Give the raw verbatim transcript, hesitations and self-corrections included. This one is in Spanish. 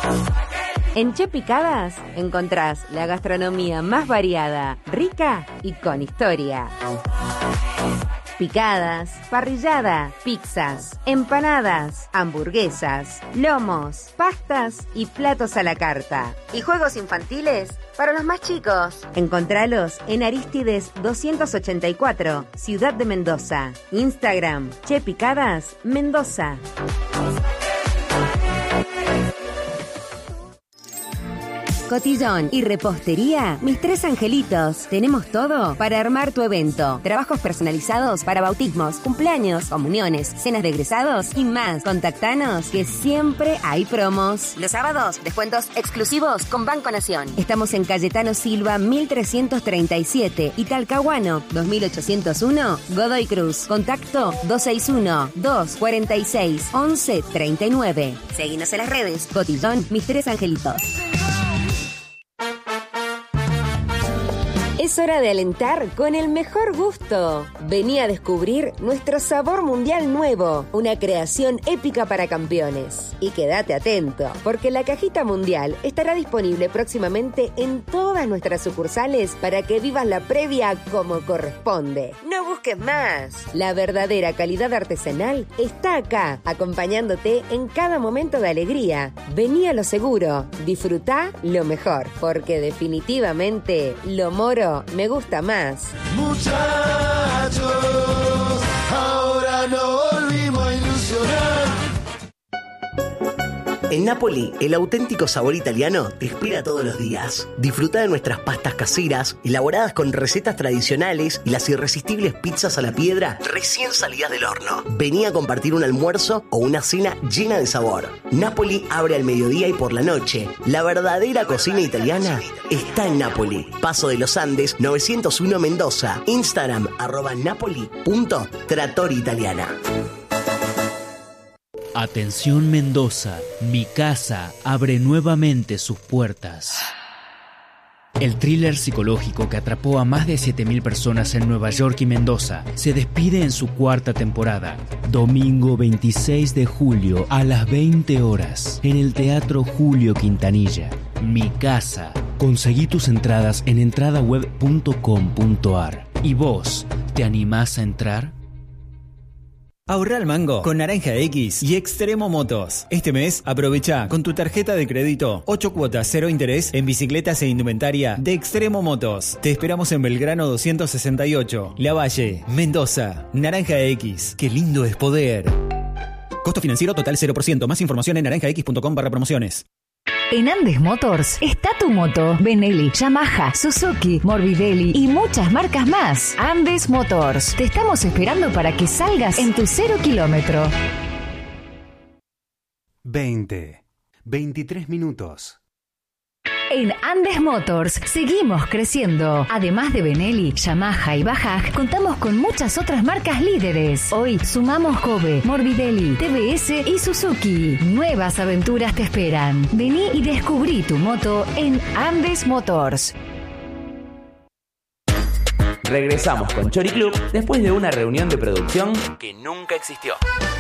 En Che Picadas encontrás la gastronomía más variada, rica y con historia. Picadas, parrillada, pizzas, empanadas, hamburguesas, lomos, pastas y platos a la carta. Y juegos infantiles para los más chicos. Encontralos en Arístides doscientos ochenta y cuatro, Ciudad de Mendoza. Instagram, Che Picadas, Mendoza. Cotillón y repostería, Mis Tres Angelitos. Tenemos todo para armar tu evento. Trabajos personalizados para bautismos, cumpleaños, comuniones, cenas de egresados y más. Contactanos que siempre hay promos. Los sábados, descuentos exclusivos con Banco Nación. Estamos en Cayetano Silva mil trescientos treinta y siete y Talcahuano dos mil ochocientos uno, Godoy Cruz. Contacto dos seis uno, dos cuatro seis, once treinta y nueve. Seguinos en las redes. Cotillón, Mis Tres Angelitos. Es hora de alentar con el mejor gusto. Vení a descubrir nuestro sabor mundial nuevo, una creación épica para campeones. Y quédate atento, porque la cajita mundial estará disponible próximamente en todas nuestras sucursales para que vivas la previa como corresponde. No busques más. La verdadera calidad artesanal está acá, acompañándote en cada momento de alegría. Vení a lo seguro, disfrutá lo mejor, porque definitivamente lo moro me gusta más. Muchachos, ahora no volvimos a ilusionar. En Napoli, el auténtico sabor italiano te espera todos los días. Disfruta de nuestras pastas caseras, elaboradas con recetas tradicionales y las irresistibles pizzas a la piedra recién salidas del horno. Vení a compartir un almuerzo o una cena llena de sabor. Napoli abre al mediodía y por la noche. La verdadera cocina italiana está en Napoli. Paso de los Andes, novecientos uno Mendoza. Instagram, arroba napoli punto trattoria italiana. Atención Mendoza, Mi Casa abre nuevamente sus puertas. El thriller psicológico que atrapó a más de siete mil personas en Nueva York y Mendoza se despide en su cuarta temporada. Domingo veintiséis de julio a las veinte horas en el Teatro Julio Quintanilla. Mi Casa. Conseguí tus entradas en entradaweb punto com punto ar. ¿Y vos, te animás a entrar? Ahorra al mango con Naranja X y Extremo Motos. Este mes aprovecha con tu tarjeta de crédito ocho cuotas cero interés en bicicletas e indumentaria de Extremo Motos. Te esperamos en Belgrano doscientos sesenta y ocho, La Valle, Mendoza. Naranja X, qué lindo es poder. Costo financiero total cero por ciento. Más información en naranja x punto com barra promociones. En Andes Motors está tu moto, Benelli, Yamaha, Suzuki, Morbidelli y muchas marcas más. Andes Motors, te estamos esperando para que salgas en tu cero kilómetro. veinte, veintitrés minutos. En Andes Motors seguimos creciendo. Además de Benelli, Yamaha y Bajaj, contamos con muchas otras marcas líderes. Hoy sumamos Kobe, Morbidelli, T V S y Suzuki. Nuevas aventuras te esperan. Vení y descubrí tu moto en Andes Motors. Regresamos con Chori Club después de una reunión de producción que nunca existió.